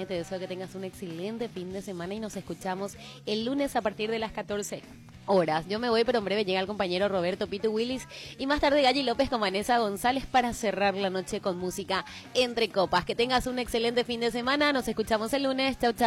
te deseo que tengas un excelente fin de semana y nos escuchamos el lunes a partir de las 14 horas. Yo me voy, pero en breve llega el compañero Roberto Pito Willis y más tarde Galli López con Vanessa González para cerrar la noche con música entre copas. Que tengas un excelente fin de semana. Nos escuchamos el lunes. Chau, chau.